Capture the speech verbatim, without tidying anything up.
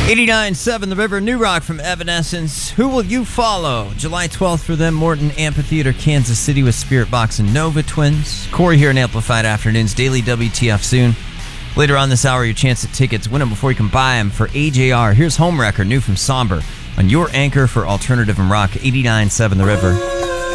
eighty-nine seven The River, New Rock from Evanescence. Who will you follow? July twelfth for them, Morton Amphitheater, Kansas City with Spirit Box and Nova Twins. Corey here in Amplified Afternoons, Daily W T F soon. Later on this hour, your chance at tickets. Win them before you can buy them for A J R. Here's Homewrecker, new from Somber, on your anchor for alternative and rock, eighty-nine seven The River.